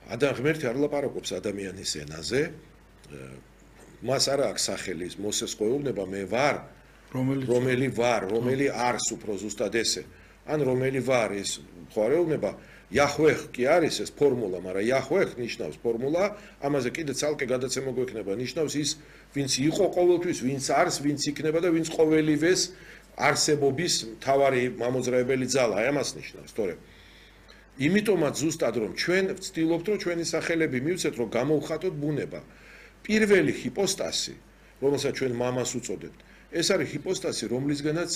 ღმერთი არ ლაპარაკობს ადამიანის ენაზე, მას არ აქვს სახელი, მოსეს ყოლნება მე ვარ, რომელი ვარ, რომელი არს უფრო ზუსტად ესე. ან რომელი ვარ ის ხوارეულნება იახვე კი არის ეს ფორმულა, მაგრამ იახვე ნიშნავს ფორმულა, ამაზე კიდე ცალკე გადაცემა გვექნება, ნიშნავს ის, ვინც იყო ყოველთვის, ვინც არის, ვინც იქნება და ვინც ყოველივეს არსებობის მთავარი მამოძრავებელი ძალა, აი ამას ნიშნავს, თორე იმიტომაც ზუსტად რომ ჩვენ ვცდილობთ რომ ჩვენი სახელები მივცეთ რომ გამოვხატოთ ბუნება. პირველი ჰიპოსტასი, რომელსაც ჩვენ მამას უწოდებთ, ეს არის ჰიპოსტასი, რომლისგანაც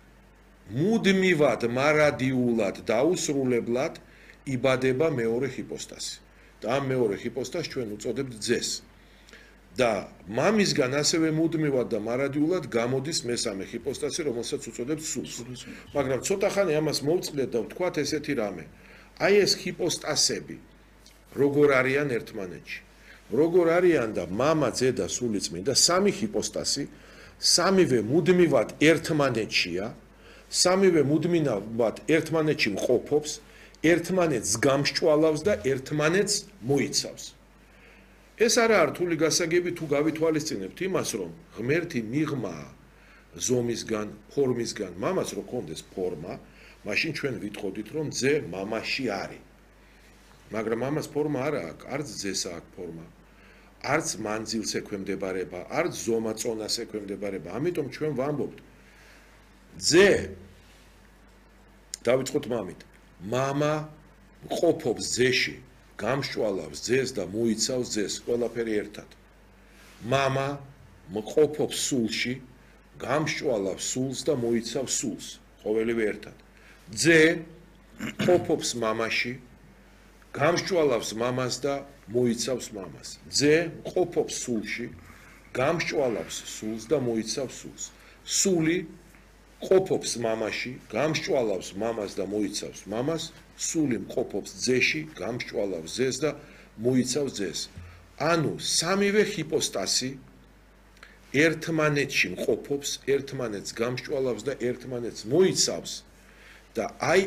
მუდმივად მარადიულად დაუსრულებლად იბადება მეორე ჰიპოსტასი. და ამ მეორე ჰიპოსტასს ჩვენ უწოდებთ ძეს. და მამისგან ასევე მუდმივად და მარადიულად გამოდის მესამე ჰიპოსტასი, რომელსაც უწოდებთ სულს. მაგრამ ცოტა ხანი ამას მოვწყდეთ და ვთქვათ ესეთი რამე. აი ეს ჰიპოსტასები როგორ არიან ერთმანეთში. როგორ არიან და მამა, ძე და სულიწმინდა, სამი ჰიპოსტასი, სამივე მუდმივად ერთმანეთშია, სამივე მუდმივად ერთმანეთში მყოფობს, ერთმანეთს გამსჭვალავს და ერთმანეთს მოიცავს. ეს არა რთული გასაგები თუ გავითვალისწინებთ იმას, რომ ღმერთი მიღმაა ზომისგან, ფორმისგან, მამაც რო კონდეს ფორმა, მაშინ ჩვენ ვითხოვდით, რომ ძე მამაში არის. მაგრამ ამას ფორმა არა აქვს, არც ძეს აქვს ფორმა, არც მანძილს ექვემდებარება, არც ზომა-წონას ექვემდებარება. ამიტომ ჩვენ ვამბობთ, ძე დავიწყოთ მამით, მამა მყოფობს ძეში, გამსჭვალავს ძეს და მოიცავს ძეს, ყველაფერი ერთად. მამა მყოფობს სულში, გამსჭვალავს სულს და მოიცავს სულს, ყოველივე ერთად. ძე მყოფობს მამაში, გამსჭვალავს მამას და მოიცავს მამას. ძე მყოფობს სულში, გამსჭვალავს სულს და მოიცავს სულს. სული მყოფობს მამაში, გამსჭვალავს მამას და მოიცავს მამას. სული მყოფობს ძეში, გამსჭვალავს ძეს და მოიცავს ძეს. ანუ სამივე ჰიპოსტასი ერთმანეთში მყოფობს, ერთმანეთს გამსჭვალავს და ერთმანეთს მოიცავს. და აი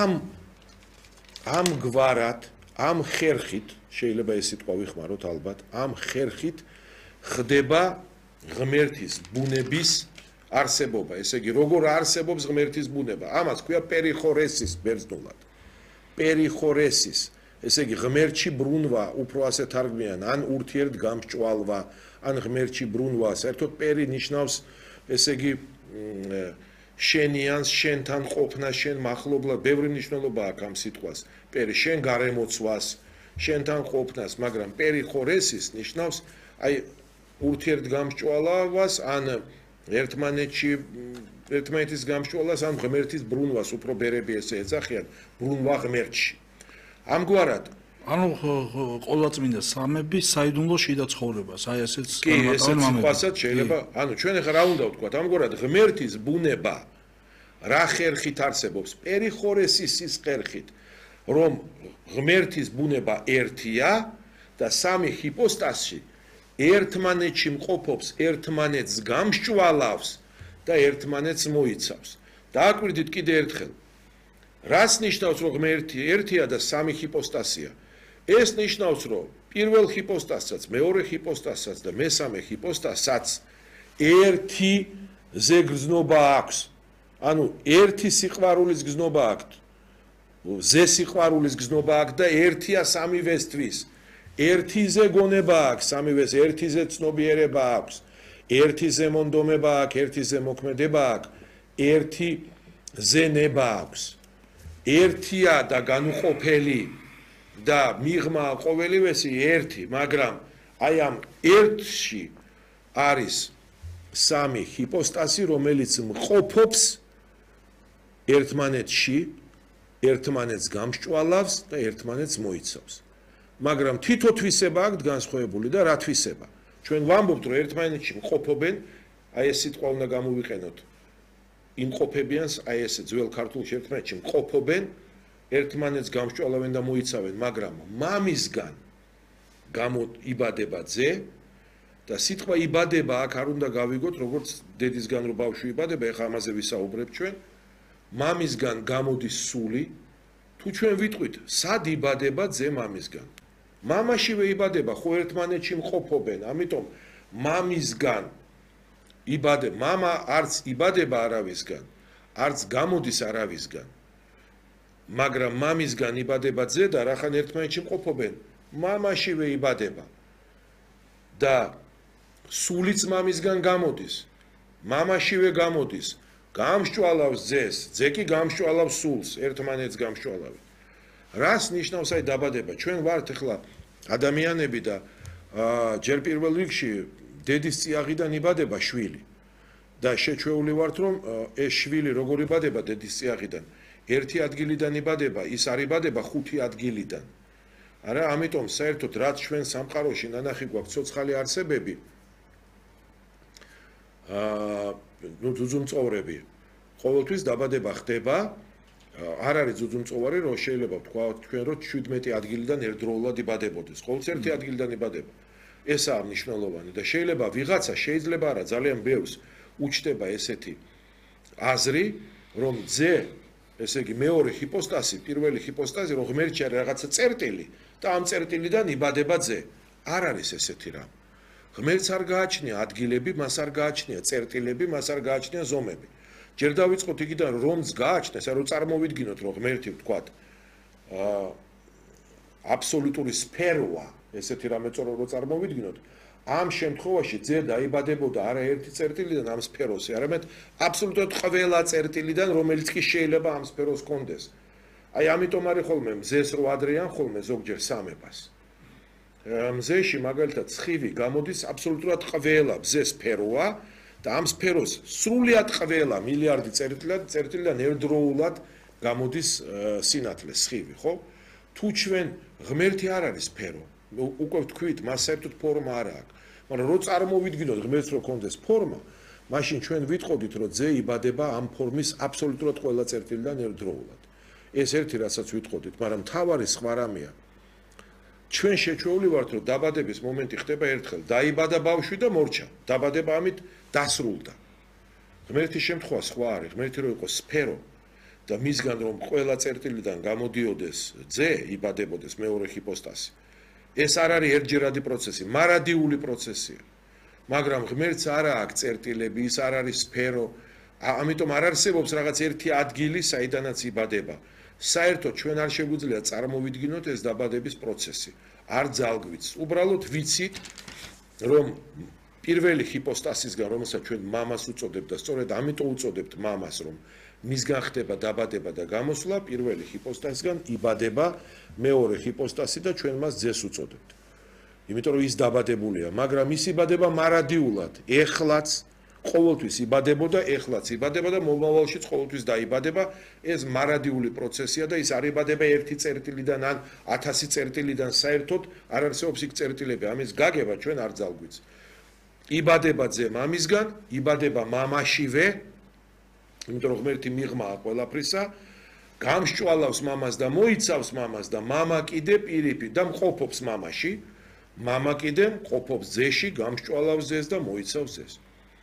ამ გვარად, ამ ხერხით, შეიძლება ეს სიტყვა ვიხმაროთ ალბათ, ამ ხერხით ხდება ღმერთის ბუნების არსებობა. ესე იგი, როგორ არსებობს ღმერთის ბუნება? ამას ქვია პერიხორესის ბერძნულად. პერიხორესის, ესე იგი, ღმერთში ბრუნვა, უფრო ასე თარგმნიან, ან ურთიერთ გამსჭვალვა, ან ღმერთში ბრუნვა. საერთოდ პერი ნიშნავს, ესე იგი, შენიანს, შენთან ყოფნა, შენ მახლობლად, ბევრი მნიშვნელობა აქვს ამ სიტყვას. პერი შენ გარემოცვას, შენთან ყოფნას, მაგრამ პერიხორესის ნიშნავს აი ურთიერთ გამსჭვალვას, ან ერთმანეთის გამსჭვალვას, ან ღმერთის ბრუნვას, უფრო ბერები ესე ეძახიან, ბრუნვა ღმერთში. ამგვარად ანუ ყოვლადწმინდა სამები საიდუმლო შიდა ცხოვრებას, აი ესეც კი, ესეც სიტყვასაც შეიძლება, ანუ ჩვენ ახლა რა უნდა ვთქვათ, ამგვარად ღმერთის ბუნება რა ხერხით არსებობს? პერიხორესის ხერხით, რომ ღმერთის ბუნება ერთია და სამი ჰიპოსტასი ერთმანეთში მყოფობს, ერთმანეთს გამსჭვალავს და ერთმანეთს მოიცავს. დააკვირდით კიდე ერთხელ. რას ნიშნავს, რომ ღმერთი ერთია და სამი ჰიპოსტასია? ეს ნიშნავს, რომ პირველ ჰიპოსტასაც, მეორე ჰიპოსტასაც და მესამე ჰიპოსტასაც ერთი ზეგრძნობა აქვს. ანუ ერთი სიყვარულის გზნობა აქვს. ზე სიყვარულის გზნობა აქვს და ერთია სამივესთვის. ერთიზე გონება აქვს, სამივეს ერთიზე ცნობიერება აქვს. ერთიზე მონდომება აქვს, ერთიზე მოქმედება აქვს, ერთიზე ნება აქვს. ერთია და განუყოფელი და მიღმა ყოველივესი ერთი, მაგრამ აი ამ ერთში არის სამი ჰიპოსტასი, რომელიც მყოფობს ერთმანეთში, ერთმანეთს გამსჭვალავს და ერთმანეთს მოიცავს. მაგრამ თითო თვისება აქვს განსხვავებული და რა თვისება? ჩვენ ვამბობთ, რომ ერთმანეთში მყოფობენ, აი ეს სიტყვა უნდა გამოვიყენოთ. იმყოფებიანს, აი ესე ძველ ქართულში ერთმანეთში მყოფობენ, ერთმანეთს გამსჭვალავენ და მოიცავენ, მაგრამ მამისგან იბადება ძე და სიტყვა იბადება აქ არ უნდა გავიგოთ, როგორც დედისგან რო ბავშვი იბადება, ეხლა ამაზე ვისაუბრებ ჩვენ. მამისგან გამოდის სული, თუ ჩვენ ვიტყვით, სად იბადება ძე მამისგან? მამაშივე იბადება, ხო ერთმანეთში მყოფობენ, ამიტომ მამისგან იბადება, მამა არც იბადება არავისგან, არც გამოდის არავისგან. მაგრამ მამისგან იბადება ძე და რახან ერთმანეთში მყოფობენ, მამაშივე იბადება. და სულიც მამისგან გამოდის, მამაშივე გამოდის, გამსჭვალავს ძეს, ძე კი გამსჭვალავს სულს, ერთმანეთს გამსჭვალავი. რას ნიშნავს აი დაბადება? ჩვენ ვართ ახლა ადამიანები და ჯერ პირველ რიგში დედის წიაღიდან იბადება შვილი. და შეჩვეული ვართ რომ ეს შვილი როგორ იბადება დედის წიაღიდან? ერთი ადგილიდან იბადება, ის არ იბადება ხუთი ადგილიდან. არა, ამიტომ საერთოდ რაც ჩვენ სამყაროში ნანახი გვაქვს ცოცხალი არსებები, ძუძუმწოვრები, ყოველთვის დაბადება ხდება, არ არის ძუძუმწოვარი, რომ შეიძლება თქვა თქვენ რომ 17 ადგილიდან ერთდროულად იბადებოდეს. ყოველთვის ერთი ადგილიდან იბადება. ესაა მნიშვნელოვანი და შეიძლება ვიღაცა შეიძლება არა ძალიან ბევრს უჩდება ესეთი აზრი, რომ ძე, ესე იგი მეორე ჰიპოსტაზი, პირველი ჰიპოსტაზი, რომ ღმერთში არის რაღაცა წერტილი და ამ წერტილიდან იბადება ძე. არ არის ესეთი რამ. ღმერთს არ გააჩნია ადგილები, მას არ გააჩნია წერტილები, მას არ გააჩნია ზომები. ჯერ დავიწყოთ იქიდან რომს გააჩნეს, რომ წარმოვიდგინოთ, რომ ღმერთი ვთქვათ, აბსოლუტური სფეროა, ესეთი რამე წორო რომ წარმოვიდგინოთ, ამ შემთხვევაში ძე დაიბადებოდა არა ერთი წერტილიდან ამ სფეროსი, არამედ აბსოლუტურად ყველა წერტილიდან, რომელიც კი შეიძლება ამ სფეროს კონდეს. აი ამიტომ არის ხოლმე მზეს რო ადრიან ხოლმე ზოგჯერ სამებას. მზეში მაგალითად სხივი გამოდის აბსოლუტურად ყველა მზეს სფეროა და ამ სფეროს სრულიად ყველა მილიარდი წერტილიდან ერთდროულად გამოდის სინათლე სხივი, ხო? თუ ჩვენ ღმერთი არ არის სფერო, უკვე ვთქვით, მას საერთოდ ფორმა არ აქვს. მაგრამ რო წარმოვიდგინოთ ღმერთს რო კონდეს ფორმა, მაშინ ჩვენ ვიტყოდით, რომ ძე იბადება ამ ფორმის აბსოლუტურად ყველა წერტილიდან ერთდროულად. ეს ერთი რასაც ვიტყოდით, მაგრამ მთავარი სხვა რამეა. ჩვენ შეჩვეული ვართ, რომ დაბადების მომენტი ხდება ერთხელ, დაიბადა ბავშვი და მორჩა. დაბადება ამით დასრულდა. ღმერთის შემთხვევა სხვა არის, ღმერთი რო იყოს სფერო და მისგან რომ ყველა წერტილიდან გამოდიოდეს ძე, იბადებოდეს მეორე ჰიპოსტაზი. ეს არ არის ერთჯერადი პროცესი, მარადიული პროცესია. მაგრამ ღმერთს არ აქვს წერტილები, ის არ არის სფერო, ამიტომ არ არსებობს რაღაც ერთი ადგილი, საიდანაც იბადება. საერთოდ ჩვენ არ შეგვიძლია წარმოვიდგინოთ ეს დაბადების პროცესი. არ ძალგვიც. უბრალოდ ვიცით, რომ პირველი ჰიპოსტაზისგან, რომელსაც ჩვენ მამას უწოდებთ და სწორედ ამიტომ უწოდებთ მამას, რომ მისგან ხდება დაბადება და გამოსვლა, პირველი ჰიპოსტაზისგან იბადება მეორე ჰიპოსტაზი და ჩვენ მას ძეს უწოდებთ. იმიტომ რომ ის დაბადებულია, მაგრამ ის იბადება მარადიულად. ეხლაც ყოველთვის იბადებოდა, ეხლაც იბადება და მომავალშიც ყოველთვის დაიბადება. ეს მარადიული პროცესია და ის არ იბადება ერთი წერტილიდან ან 1000 წერტილიდან, საერთოდ არ არსებობს იქ წერტილები. ამის გაგება ჩვენ არ ძალგვიც. იბადება ძე მამისგან, იბადება მამაშივე, იმიტომ რომ ღმერთი მიღმაა ყველაფრისა, გამსჭვალავს მამას და მოიცავს მამას და მამა კიდე პირიქით და მყოფობს მამაში, მამა კიდე მყოფობს ძეში, გამსჭვალავს ძეს და მოიცავს ძეს.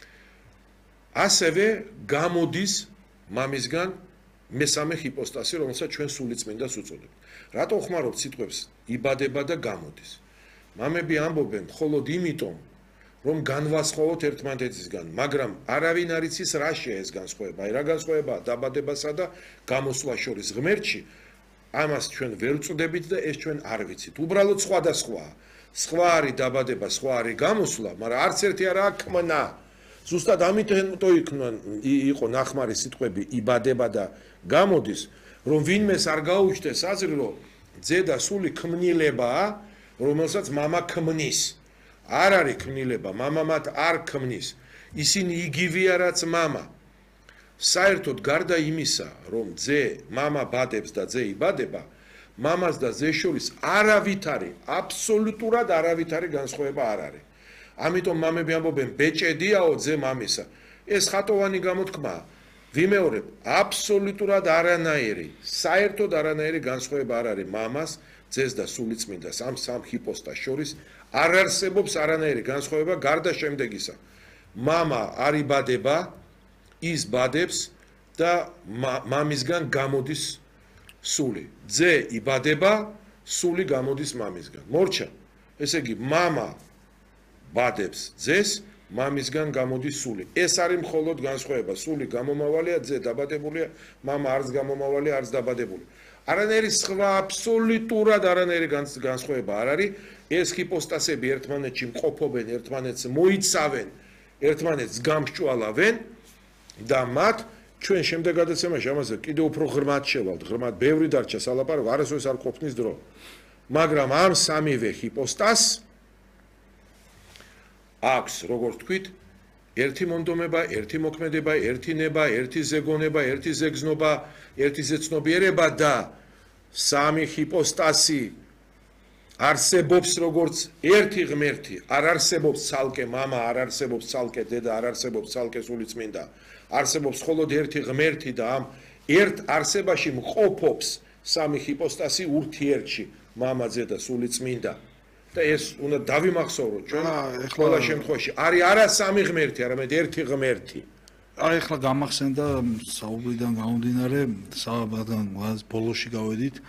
ასევე გამოდის მამისგან მესამე ჰიპოსტაზი, რომელსაც ჩვენ სულიწმინდას უწოდებთ. რატო ხმარობთ სიტყვებს იბადება და გამოდის? მამები ამბობენ მხოლოდ იმიტომ, რომ განვასხვაოთ ერთმანეთისგან, მაგრამ არავინ არ იცის რა შეა ეს განსხვავება. აი რა განსხვავებაა დაბადებასა და გამოსვლას შორის ღმერთში, ამას ჩვენ ვერ ვწოდებით და ეს ჩვენ არ ვიცით. უბრალოდ სხვადასხვაა. სხვა არის დაბადება, სხვა არის გამოსვლა, მაგრამ არც ერთი არაა ქმნა. ზუსტად ამიტომ იყო ნახმარი სიტყვები იბადება და გამოდის, რომ ვინმეს არ გაუჩნდეს აზრი, რომ ძე და სული ქმნილებაა, რომელსაც მამა ქმნის. არ არის ქმნილება, მამა მათ არ ქმნის. ისინი იგივეა რაც მამა. საერთოდ გარდა იმისა, რომ ძე მამა ბადებს და ძე იბადება, მამას და ძეს შორის არავითარი, აბსოლუტურად არავითარი განსხვავება არ არის. ამიტომ მამები ამბობენ, ბეჭედიაო ძე მამისა. ეს ხატოვანი გამოთქმაა. ვიმეორებ, აბსოლუტურად არანაირი, საერთოდ არანაირი განსხვავება არ არის მამას, ძეს და სულიწმინდას ამ სამ ჰიპოსტაზს შორის. არ არსებობს არანაირი განსხვავება გარდა შემდეგისა. მამა არ იბადება, ის ბადებს და მამისგან გამოდის სული. ძე იბადება, სული გამოდის მამისგან. მორჩა. ესე იგი, მამა ბადებს ძეს, მამისგან გამოდის სული. ეს არის მხოლოდ განსხვავება. სული გამომავალია, ძე დაბადებულია, მამა არც გამომავალია, არც დაბადებული. არანაირი სხვა აბსოლუტურად არანაირი განსხვავება არ არის. ეს ჰიპოსტასები ერთმანეთში მყოფობენ, ერთმანეთს მოიცავენ, ერთმანეთს გამსჭვალავენ და მათ ჩვენ შემდეგ გადაცემაში ამაზე კიდევ უფრო ღრმად შევალთ, ღრმად ბევრი დარჩა სალაპარაკო, არასოდეს არ ყოფნის დრო. მაგრამ ამ სამივე ჰიპოსტასს აქვს, როგორც თქვით, ერთი მონდომება, ერთი მოქმედება, ერთი ნება, ერთი ზეგონება, ერთი ზეგზნობა, ერთი ზეცნობიერება და სამი ჰიპოსტასი არსებობს როგორც ერთი ღმერთი, არ არსებობს ცალკე მამა, არ არსებობს ცალკე დედა, არ არსებობს ცალკე სულიწმინდა. არსებობს მხოლოდ ერთი ღმერთი და ამ ერთ არსებაში მყოფობს სამი ჰიპოსტასი ურთიერთში, მამა, დედა, სულიწმინდა. და ეს უნდა დავიმახსოვროთ ჩვენ ყველა შემთხვევაში არის არა სამი ღმერთი, არამედ ერთი ღმერთი. ახლა გამახსენდა საუბრიდან გამომდინარე, საბადან ბოლოში გავედით,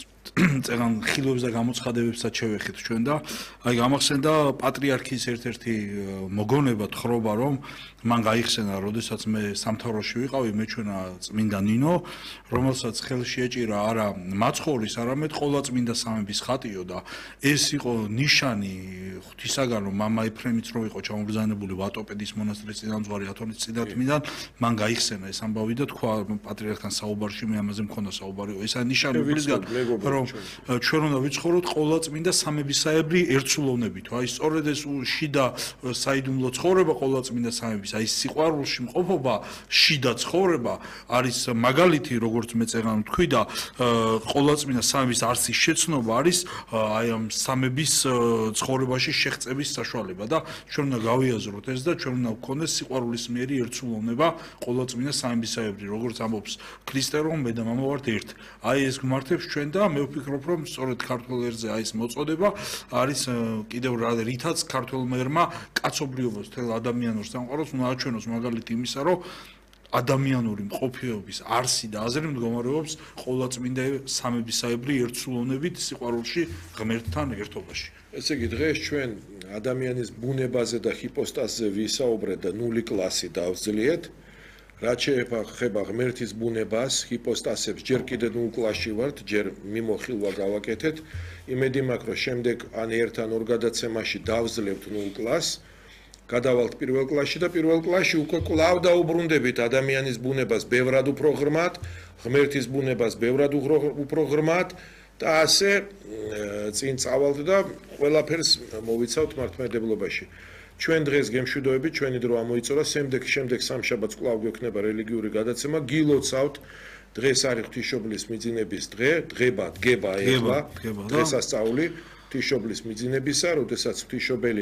წეგან ხილვებს და გამოცხადებებსაც შევეხეთ ჩვენ და აი გამახსენდა პატრიარქის ერთ-ერთი მოგონება თხრობა, რომ მან გაიხსენა, როდესაც მე სამთავროში ვიყავი, მეჩვენა წმინდა ნინო, რომელსაც ხელში ეჭირა არა მაცხოვრის, არამედ ყოვლადწმინდა სამების ხატიო და ეს იყო ნიშანი ღვთისაგან, რომ მამა ეფრემიც რო იყო ჩამობრძანებული ვატოპედის მონასტრის წინამძღვარი ათონის წინათმიდან, მან გაიხსენა ეს ამბავი და თქვა პატრიარქთან საუბარში, მე ამაზე მქონდა საუბარი, ეს არის ნიშანი ღვთისგან, რომ ჩვენ უნდა ვიცხოვროთ ყოვლადწმინდა სამებისაებრი ერთსულოვნებით. აი სწორედ ეს შიდა საიდუმლო ცხოვრება ყოვლადწმინდა სამების, აი სიყვარულში მყოფობა, შიდა ცხოვრება არის მაგალითი, როგორც მე წეგან ვთქვი და ყოვლადწმინდა სამების არსის შეცნობა არის აი ამ სამების ცხოვრებაში შეღწევის საშუალება და ჩვენ უნდა გავიაზროთ ეს და ჩვენ უნდა ვქონდეს სიყვარულისმიერი ერთსულოვნება ყოვლადწმინდა სამებისაებრი, როგორც ამბობს ქრისტე, რომ მე და მამა ვართ ერთ. აი ეს გმართებს ჩვენ და მე ვფიქრობ, რომ სწორედ ქართულ ერზე აი ეს მოწოდება არის კიდევ რითაც ქართულმა ერმა კაცობრიობას თელ ადამიანურ სამყაროს უნდა აჩვენოს მაგალითი იმისა, რომ ადამიანური მყოფეობის არსი და აზრი მდგომარეობს ყოვლადწმინდა სამებისაებრი ერთსულოვნებით სიყვარულში ღმერთთან ერთობაში. ესე იგი დღეს ჩვენ ადამიანის ბუნებაზე და ჰიპოსტასზე ვისაუბრეთ და ნული კლასი დავძლიეთ. რაც შეეხება ღმერთის ბუნებას, ჰიპოსტასებს, ჯერ კიდევ ნულ კლასში ვართ, ჯერ მიმოხილვა გავაკეთეთ. იმედი მაქვს, რომ შემდეგ ან ერთ ან ორ გადაცემაში დავძლებთ ნულ კლასს. გადავალთ პირველ კლასში და პირველ კლასში უკვე კვლავ დაუბრუნდებით ადამიანის ბუნებას ბევრად უფრო ღრმად, ღმერთის ბუნებას ბევრად უფრო ღრმად და ასე წინ წავალთ და ყველაფერს მოვიცავთ მართლმადიდებლობაში. ჩვენ დღეს გემშვიდობებით, ჩვენი დრო ამოიწურა, შემდეგ სამშაბათს კვლავ გვექნება რელიგიური გადაცემა, გილოცავთ. დღეს არის ღვთისმშობლის მიძინების დღე, დგება ეხლა, დღესასწაული ღვთისმშობლის მიძინებისა, როდესაც ღვთისმშობელი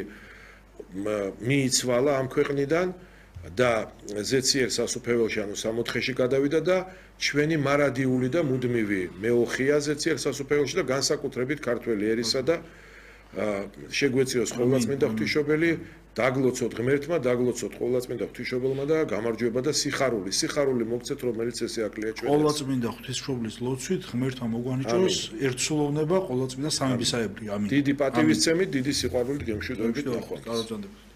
მიიცვალა ამ ქვეყნიდან და ზეციერ სასუფეველში, ანუ სამოთხეში გადავიდა და ჩვენი მარადიული და მუდმივი მეოხია ზეციერ სასუფეველში და განსაკუთრებით ქართველი ერისა და შეგვეციოს ყოვლადწმინდა ღვთისმშობელი, დაგლოცოთ ღმერთმა, დაგლოცოთ ყოვლადწმინდა ღვთისმშობელმა და გამარჯვება და სიხარული მოგცეთ, რომელიც ესე აკლია ჩვენს. ყოვლადწმინდა ღვთისმშობლის ლოცვით ღმერთმა მოგვანიჭოს ერთსულოვნება ყოვლადწმინდა სამებისაებრი. ამინ. დიდი პატივისცემით, დიდი სიყვარულით გემშვიდობებით ნახვამდის.